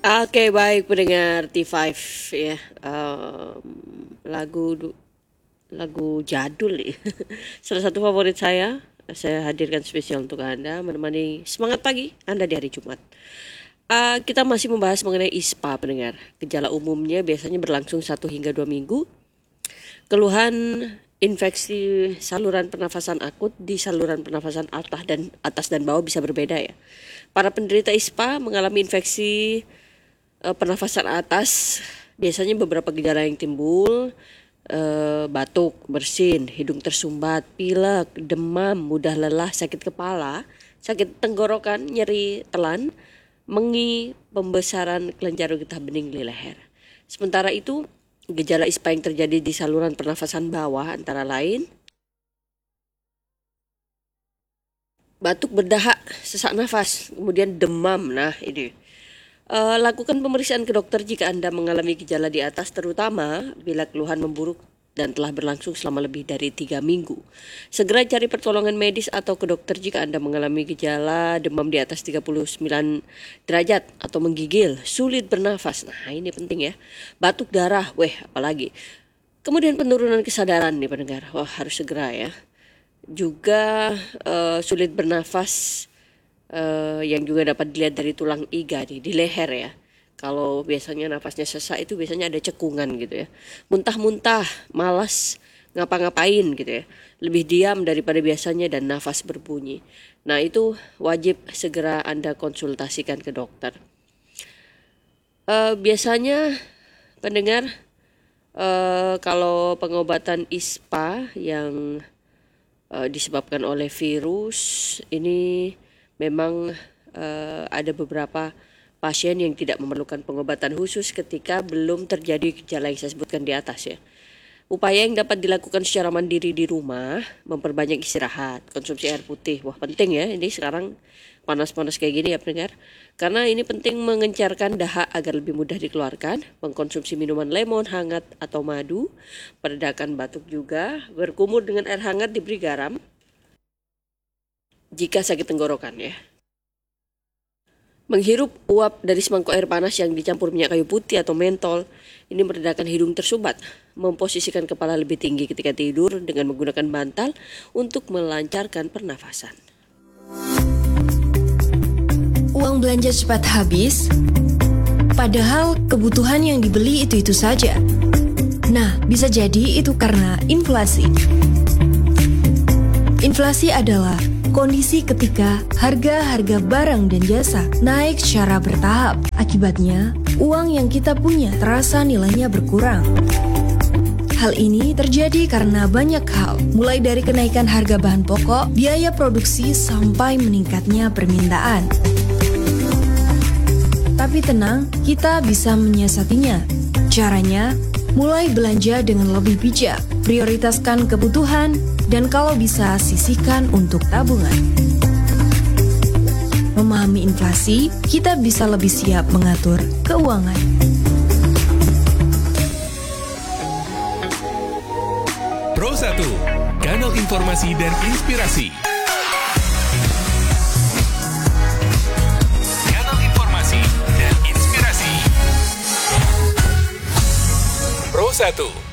Oke, baik pendengar T5 ya. Lagu lagu jadul nih. Salah satu favorit saya hadirkan spesial untuk Anda menemani semangat pagi Anda di hari Jumat. Kita masih membahas mengenai ISPA pendengar. Gejala umumnya biasanya berlangsung 1 hingga 2 minggu. Keluhan infeksi saluran pernafasan akut di saluran pernafasan atas dan bawah bisa berbeda ya. Para penderita ISPA mengalami infeksi pernafasan atas, biasanya beberapa gejala yang timbul, batuk, bersin, hidung tersumbat, pilek, demam, mudah lelah, sakit kepala, sakit tenggorokan, nyeri telan, mengi, pembesaran kelenjar getah bening di leher. Sementara itu, gejala ISPA yang terjadi di saluran pernafasan bawah antara lain batuk berdahak, sesak nafas, kemudian demam. Nah, ini. Lakukan pemeriksaan ke dokter jika Anda mengalami gejala di atas, terutama bila keluhan memburuk dan telah berlangsung selama lebih dari 3 minggu. Segera cari pertolongan medis atau ke dokter jika Anda mengalami gejala demam di atas 39 derajat atau menggigil, sulit bernafas. Nah, ini penting ya. Batuk darah, apalagi. Kemudian penurunan kesadaran nih pendengar. Harus segera ya. Juga sulit bernafas, yang juga dapat dilihat dari tulang iga di leher ya. Kalau biasanya nafasnya sesak itu biasanya ada cekungan gitu ya. Muntah-muntah, malas ngapa-ngapain gitu ya. Lebih diam daripada biasanya dan nafas berbunyi. Nah, itu wajib segera Anda konsultasikan ke dokter. Biasanya pendengar, kalau pengobatan ISPA yang disebabkan oleh virus ini memang ada beberapa pasien yang tidak memerlukan pengobatan khusus ketika belum terjadi gejala yang saya sebutkan di atas ya. Upaya yang dapat dilakukan secara mandiri di rumah, memperbanyak istirahat, konsumsi air putih. Penting ya, ini sekarang panas-panas kayak gini ya pendengar. Karena ini penting mengencarkan dahak agar lebih mudah dikeluarkan, mengkonsumsi minuman lemon hangat atau madu, peredakan batuk juga, berkumur dengan air hangat diberi garam, jika sakit tenggorokan ya. Menghirup uap dari semangkuk air panas yang dicampur minyak kayu putih atau mentol, ini meredakan hidung tersumbat. Memposisikan kepala lebih tinggi ketika tidur dengan menggunakan bantal untuk melancarkan pernafasan. Uang belanja cepat habis, padahal kebutuhan yang dibeli itu-itu saja. Nah, bisa jadi itu karena inflasi. Inflasi adalah kondisi ketika harga-harga barang dan jasa naik secara bertahap. Akibatnya, uang yang kita punya terasa nilainya berkurang. Hal ini terjadi karena banyak hal, mulai dari kenaikan harga bahan pokok, biaya produksi, sampai meningkatnya permintaan. Tapi tenang, kita bisa menyiasatinya. Caranya, mulai belanja dengan lebih bijak, prioritaskan kebutuhan, dan kalau bisa sisihkan untuk tabungan. Memahami inflasi, kita bisa lebih siap mengatur keuangan. Pro 1, kanal informasi dan inspirasi. Kanal informasi dan inspirasi. Pro 1.